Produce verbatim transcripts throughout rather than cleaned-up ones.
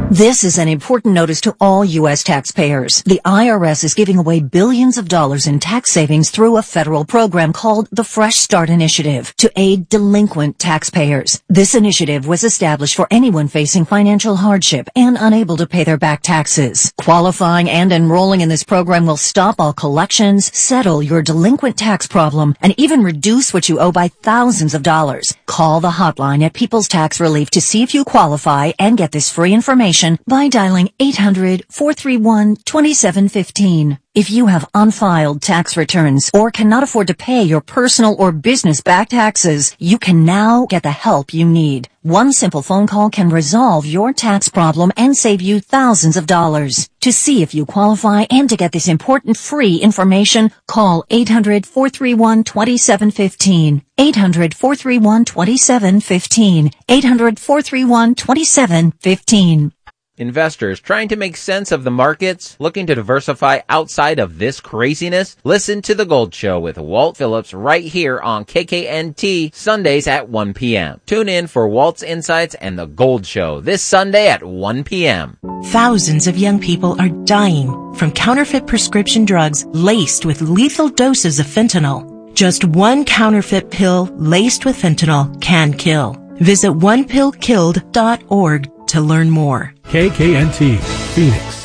This is an important notice to all U S taxpayers. The I R S is giving away billions of dollars in tax savings through a federal program called the Fresh Start Initiative to aid delinquent taxpayers. This initiative was established for anyone facing financial hardship and unable to pay their back taxes. Qualifying and enrolling in this program will stop all collections, settle your delinquent tax problem, and even reduce what you owe by thousands of dollars. Call the hotline at People's Tax Relief to see if you qualify and get this free information by dialing eight hundred, four three one, two seven one five. If you have unfiled tax returns or cannot afford to pay your personal or business back taxes, you can now get the help you need. One simple phone call can resolve your tax problem and save you thousands of dollars. To see if you qualify and to get this important free information, call eight hundred, four three one, two seven one five. eight hundred, four three one, two seven one five. eight hundred, four three one, two seven one five. Investors trying to make sense of the markets, looking to diversify outside of this craziness? Listen to The Gold Show with Walt Phillips right here on K K N T Sundays at one p.m. Tune in for Walt's Insights and The Gold Show this Sunday at one p.m. Thousands of young people are dying from counterfeit prescription drugs laced with lethal doses of fentanyl. Just one counterfeit pill laced with fentanyl can kill. Visit one pill killed dot org to learn more. K K N T, Phoenix.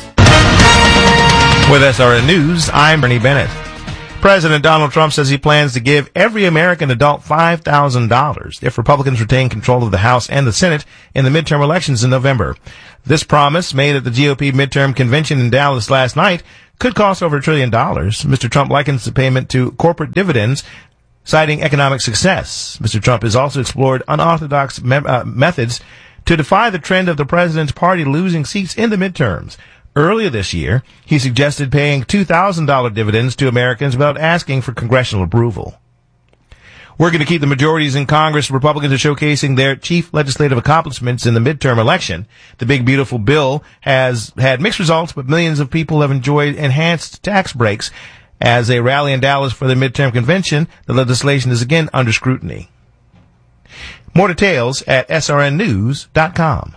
With S R N News, I'm Bernie Bennett. President Donald Trump says he plans to give every American adult five thousand dollars if Republicans retain control of the House and the Senate in the midterm elections in November. This promise, made at the G O P midterm convention in Dallas last night, could cost over a trillion dollars. Mister Trump likens the payment to corporate dividends, citing economic success. Mister Trump has also explored unorthodox me- uh, methods to defy the trend of the president's party losing seats in the midterms. Earlier this year, he suggested paying two thousand dollars dividends to Americans without asking for congressional approval. Working to keep the majorities in Congress, Republicans are showcasing their chief legislative accomplishments in the midterm election. The big, beautiful bill has had mixed results, but millions of people have enjoyed enhanced tax breaks. As they rally in Dallas for the midterm convention, the legislation is again under scrutiny. More details at S R N news dot com.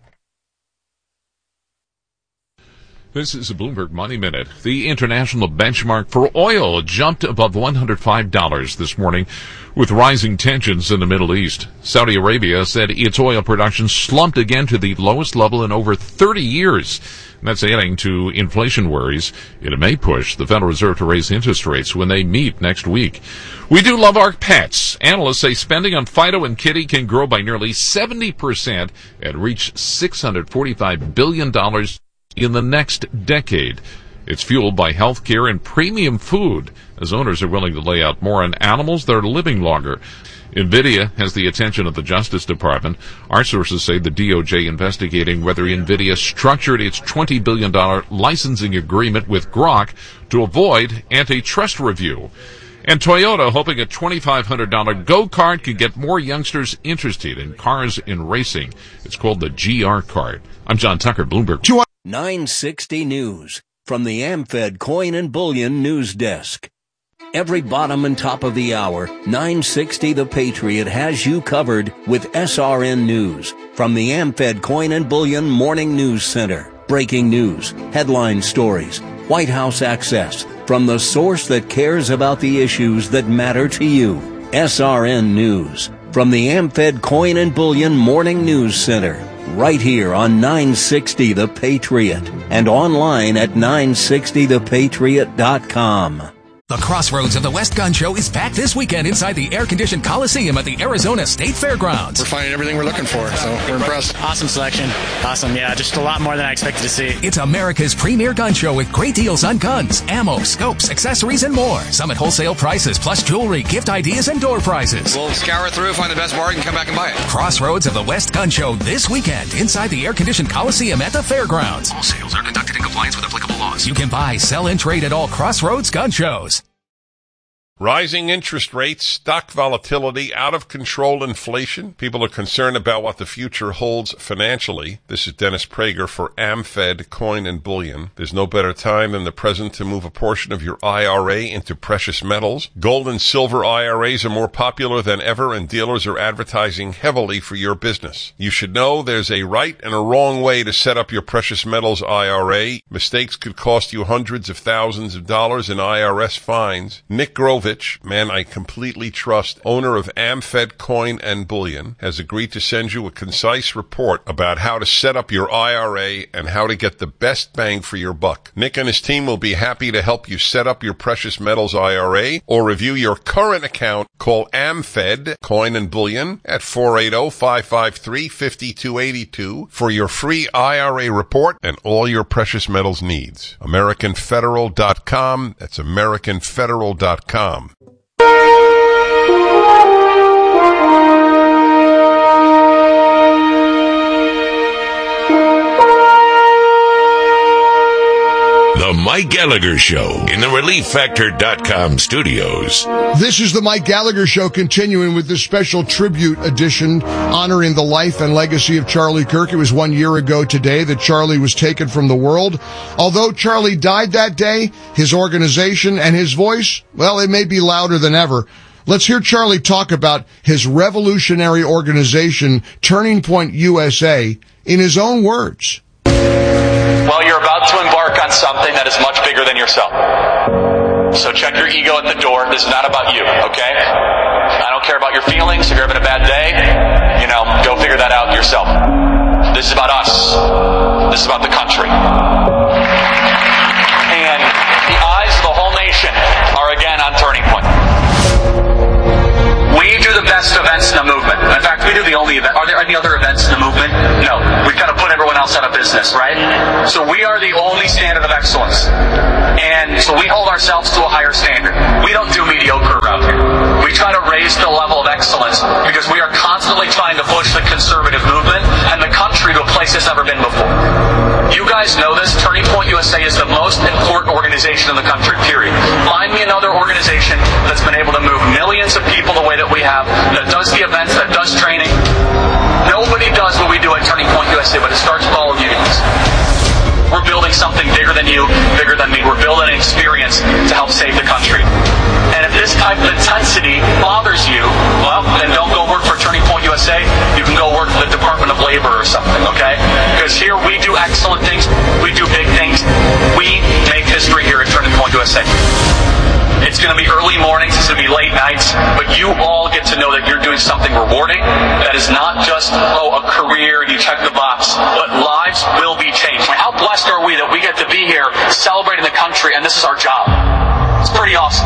This is a Bloomberg Money Minute. The international benchmark for oil jumped above one hundred five dollars this morning with rising tensions in the Middle East. Saudi Arabia said its oil production slumped again to the lowest level in over thirty years. That's adding to inflation worries. It may push the Federal Reserve to raise interest rates when they meet next week. We do love our pets. Analysts say spending on Fido and Kitty can grow by nearly seventy percent and reach six hundred forty-five billion dollars in the next decade. It's fueled by health care and premium food, as owners are willing to lay out more on animals that are living longer. NVIDIA has the attention of the Justice Department. Our sources say the D O J investigating whether NVIDIA structured its twenty billion dollars licensing agreement with Grok to avoid antitrust review. And Toyota hoping a twenty-five hundred dollars go-kart can get more youngsters interested in cars and racing. It's called the G R Kart. I'm John Tucker, Bloomberg. nine sixty News from the AmFed Coin and Bullion News Desk. Every bottom and top of the hour, nine sixty The Patriot has you covered with S R N News from the AmFed Coin and Bullion Morning News Center. Breaking news, headline stories, White House access, from the source that cares about the issues that matter to you. S R N News from the AmFed Coin and Bullion Morning News Center. Right here on nine sixty The Patriot and online at nine sixty the patriot dot com. The Crossroads of the West Gun Show is back this weekend inside the air-conditioned Coliseum at the Arizona State Fairgrounds. We're finding everything we're looking for, so we're impressed. Awesome selection. Awesome, yeah, just a lot more than I expected to see. It's America's premier gun show with great deals on guns, ammo, scopes, accessories, and more. Some at wholesale prices, plus jewelry, gift ideas, and door prizes. We'll scour through, find the best bargain, come back and buy it. Crossroads of the West Gun Show this weekend inside the air-conditioned Coliseum at the Fairgrounds. All sales are conducted in compliance with applicable laws. You can buy, sell, and trade at all Crossroads gun shows. Rising interest rates, stock volatility, out of control inflation. People are concerned about what the future holds financially. This is Dennis Prager for AmFed Coin and Bullion. There's no better time than the present to move a portion of your I R A into precious metals. Gold and silver I R As are more popular than ever, and dealers are advertising heavily for your business. You should know there's a right and a wrong way to set up your precious metals I R A. Mistakes could cost you hundreds of thousands of dollars in I R S fines. Nick Grovich, man I completely trust, owner of AmFed Coin and Bullion, has agreed to send you a concise report about how to set up your I R A and how to get the best bang for your buck. Nick and his team will be happy to help you set up your precious metals I R A or review your current account. Call AmFed Coin and Bullion at four eight zero, five five three, five two eight two for your free I R A report and all your precious metals needs. American Federal dot com. That's American Federal dot com. The Mike Gallagher Show in the Relief Factor dot com studios. This is the Mike Gallagher Show, continuing with this special tribute edition honoring the life and legacy of Charlie Kirk. It was one year ago today that Charlie was taken from the world. Although Charlie died that day, his organization and his voice, well, it may be louder than ever. Let's hear Charlie talk about his revolutionary organization, Turning Point U S A, in his own words. Well, you're about to embark on something that is much bigger than yourself. So check your ego at the door. This is not about you, okay? I don't care about your feelings. If you're having a bad day, you know, go figure that out yourself. This is about us. This is about the country. And the eyes of the whole nation are again on Turning Point. We do the best events in the movement. In fact, we do the only event. Are there any other events in the movement? No. We've got to put everyone else out of business, right? So we are the only standard of excellence. And so we hold ourselves to a higher standard. We don't do mediocre around here. We try to raise the level of excellence because we are constantly trying to push the conservative movement and the country to a place it's never been before. You guys know this. Turning Point U S A is the most important organization in the country, period. Find me another organization that's been able to move millions of people the way that we have, that does the events, that does training. Nobody does what we do at Turning Point U S A, but it starts with all of you guys. We're building something bigger than you, bigger than me. We're building an experience to help save the country. And if this type of intensity bothers you, well, then don't go work for Turning Point U S A. You can go work for the Department of Labor or something, okay? Because here we do excellent things. We do big things. We make history here at Turning Point U S A. It's going to be early mornings, it's going to be late nights, but you all get to know that you're doing something rewarding that is not just, oh, a career and you check the box, but lives will be changed. How blessed are we that we get to be here celebrating the country and this is our job? It's pretty awesome.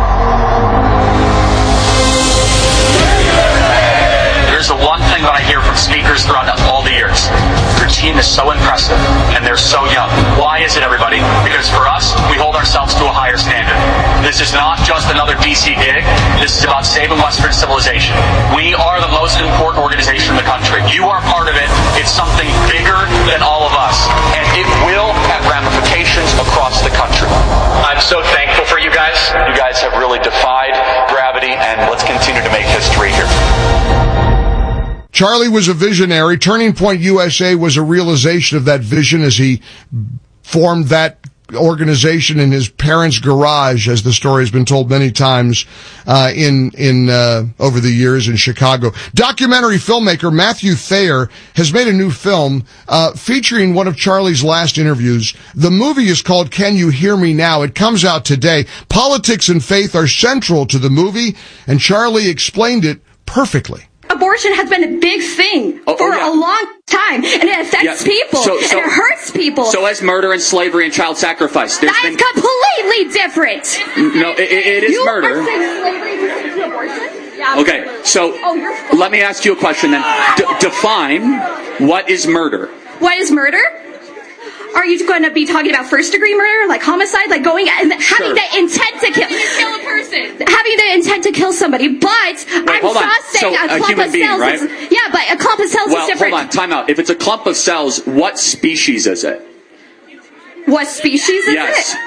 Here's the one thing that I hear from speakers throughout all the years. Your team is so impressive, and they're so young. Why is it, everybody? Because for us, we hold ourselves to a higher standard. This is not just another D C gig. This is about saving Western civilization. We are the most important organization in the country. You are part of it. It's something bigger than all of us, and it will have ramifications across the country. I'm so thankful for you guys. You guys have really defied gravity, and let's continue to make history here. Charlie was a visionary. Turning Point U S A was a realization of that vision as he formed that organization in his parents' garage, as the story has been told many times uh, in in uh, over the years in Chicago. Documentary filmmaker Matthew Thayer has made a new film uh, featuring one of Charlie's last interviews. The movie is called Can You Hear Me Now? It comes out today. Politics and faith are central to the movie, and Charlie explained it perfectly. Abortion has been a big thing oh, for oh, yeah. a long time, and it affects yeah. people, so, so, and it hurts people. So has murder and slavery and child sacrifice. There's that been... is completely different. No, it, it is you murder. You are saying slavery is to abortion? Yeah. Okay, so oh, let me ask you a question then. D- define what is murder. What is murder? Are you going to be talking about first-degree murder, like homicide, like going and having sure. the intent to kill, kill a person, having the intent to kill somebody? But Wait, I'm hold on. just saying so a clump a of being, cells. Right? Is, yeah, but a clump of cells well, is different. Hold on, time out. If it's a clump of cells, what species is it? What species is yes. it?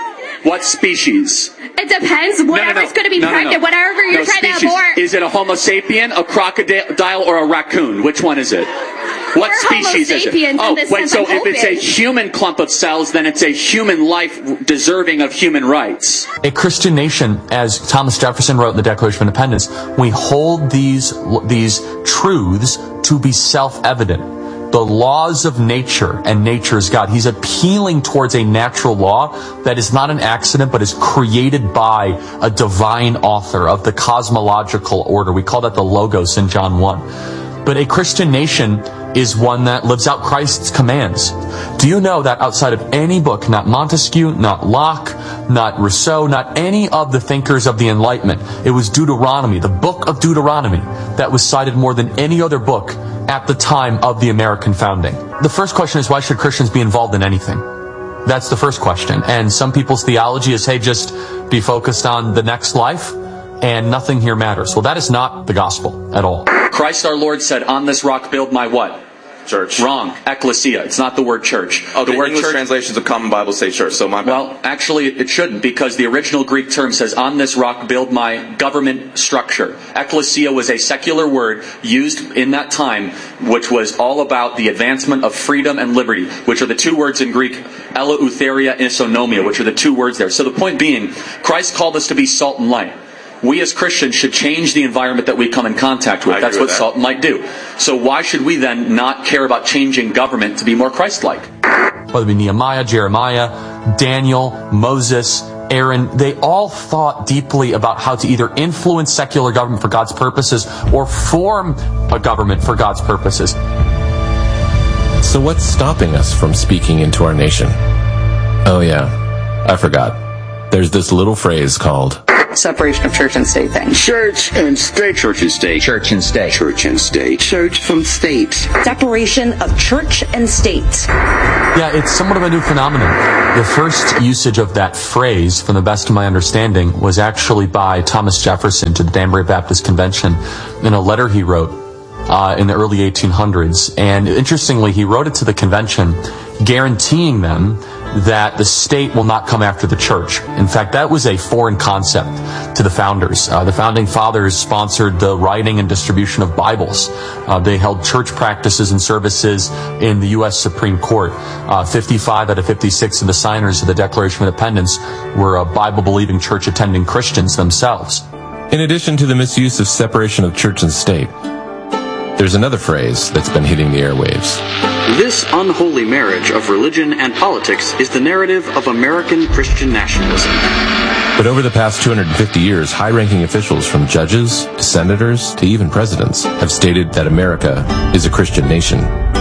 What species? It depends. Whatever's no, no, no. going to be no, pregnant, no, no. whatever you're no, trying species. to abort. Is it a Homo sapien, a crocodile, or a raccoon? Which one is it? What We're species Homo is sapiens it? Oh, in this wait, sense, so I'm if it's a hoping. human clump of cells, then it's a human life deserving of human rights. A Christian nation, as Thomas Jefferson wrote in the Declaration of Independence, we hold these, these truths to be self-evident. The laws of nature, and nature is God. He's appealing towards a natural law that is not an accident, but is created by a divine author of the cosmological order. We call that the Logos in John one. But a Christian nation is one that lives out Christ's commands. Do you know that outside of any book, not Montesquieu, not Locke, not Rousseau, not any of the thinkers of the Enlightenment, it was Deuteronomy, the book of Deuteronomy, that was cited more than any other book at the time of the American founding. The first question is, why should Christians be involved in anything? That's the first question. And some people's theology is, hey, just be focused on the next life and nothing here matters. Well, that is not the gospel at all. Christ our Lord said, on this rock build my what? Church. Wrong. Ecclesia. It's not the word church. Oh, the, the word English church, translations of Common Bible say church, so my bad. Well, actually, it shouldn't, because the original Greek term says, on this rock build my government structure. Ecclesia was a secular word used in that time, which was all about the advancement of freedom and liberty, which are the two words in Greek, eleutheria and isonomia, which are the two words there. So the point being, Christ called us to be salt and light. We as Christians should change the environment that we come in contact with. That's what salt and light do. So why should we then not care about changing government to be more Christ-like? Whether it be Nehemiah, Jeremiah, Daniel, Moses, Aaron, they all thought deeply about how to either influence secular government for God's purposes or form a government for God's purposes. So what's stopping us from speaking into our nation? Oh yeah, I forgot. There's this little phrase called separation of church and state thing. Church and state. Church and state. Church and state. Church and state. Church from state. Separation of church and state. Yeah, it's somewhat of a new phenomenon. The first usage of that phrase, from the best of my understanding, was actually by Thomas Jefferson to the Danbury Baptist Convention in a letter he wrote uh, in the early eighteen hundreds. And interestingly, he wrote it to the convention, guaranteeing them that the state will not come after the church. In fact, that was a foreign concept to the founders. Uh, the founding fathers sponsored the writing and distribution of Bibles. Uh, they held church practices and services in the U S Supreme Court. Uh, fifty-five out of fifty-six of the signers of the Declaration of Independence were uh, Bible-believing, church-attending Christians themselves. In addition to the misuse of separation of church and state, there's another phrase that's been hitting the airwaves. This unholy marriage of religion and politics is the narrative of American Christian nationalism. But over the past two hundred fifty years, high-ranking officials from judges to senators to even presidents have stated that America is a Christian nation.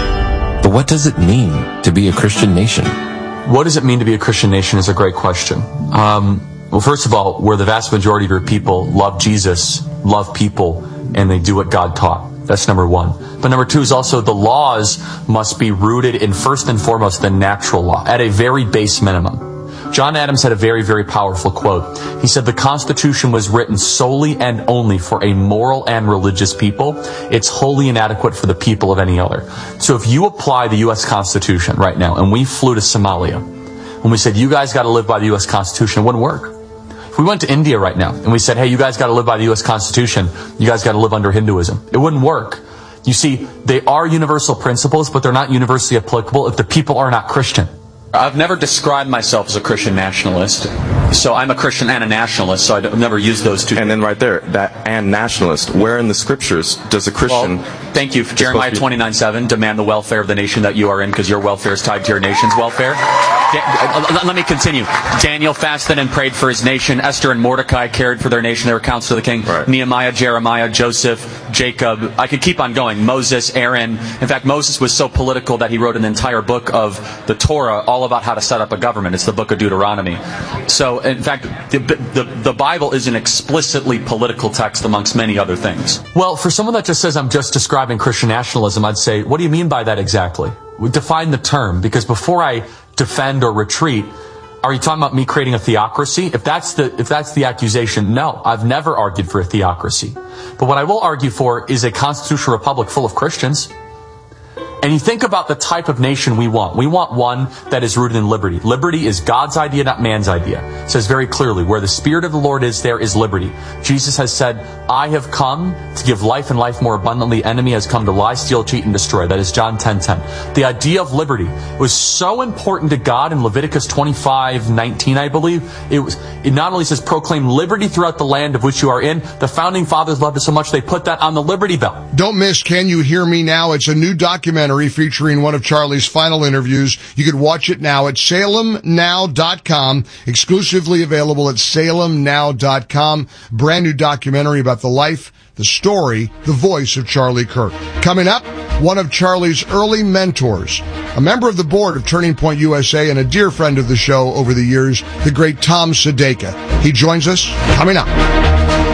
But what does it mean to be a Christian nation? What does it mean to be a Christian nation is a great question. Um, well, first of all, where the vast majority of your people love Jesus, love people, and they do what God taught. That's number one. But number two is also the laws must be rooted in, first and foremost, the natural law, at a very base minimum. John Adams had a very, very powerful quote. He said, the Constitution was written solely and only for a moral and religious people. It's wholly inadequate for the people of any other. So if you apply the U S Constitution right now, and we flew to Somalia, and we said, you guys got to live by the U S Constitution, it wouldn't work. If we went to India right now and we said, hey, you guys got to live by the U S Constitution, you guys got to live under Hinduism, it wouldn't work. You see, they are universal principles, but they're not universally applicable if the people are not Christian. I've never described myself as a Christian nationalist, so I'm a Christian and a nationalist, so I've never used those two. And then right there, that and nationalist, where in the scriptures does a Christian... Well, thank you. Jeremiah twenty-nine seven, demand the welfare of the nation that you are in, because your welfare is tied to your nation's welfare. Da- let me continue. Daniel fasted and prayed for his nation. Esther and Mordecai cared for their nation. They were counsel to the king. Right. Nehemiah, Jeremiah, Joseph, Jacob. I could keep on going. Moses, Aaron. In fact, Moses was so political that he wrote an entire book of the Torah all about how to set up a government. It's the book of Deuteronomy. So, in fact, the, the, the Bible is an explicitly political text amongst many other things. Well, for someone that just says I'm just describing Christian nationalism, I'd say, what do you mean by that exactly? Define the term, because before I defend or retreat, are you talking about me creating a theocracy? If that's the if that's the accusation, no, I've never argued for a theocracy. But what I will argue for is a constitutional republic full of Christians. And you think about the type of nation we want. We want one that is rooted in liberty. Liberty is God's idea, not man's idea. It says very clearly, where the Spirit of the Lord is, there is liberty. Jesus has said, I have come to give life and life more abundantly. Enemy has come to lie, steal, cheat, and destroy. That is John ten ten. The idea of liberty was so important to God in Leviticus twenty-five nineteen, I believe. It was, it not only says proclaim liberty throughout the land of which you are in, the founding fathers loved it so much they put that on the Liberty Bell. Don't miss Can You Hear Me Now? It's a new documentary featuring one of Charlie's final interviews. You can watch it now at salem now dot com, exclusively available at salem now dot com. Brand new documentary about the life, the story, the voice of Charlie Kirk. Coming up, one of Charlie's early mentors, a member of the board of Turning Point U S A and a dear friend of the show over the years, the great Tom Sedeka. He joins us coming up.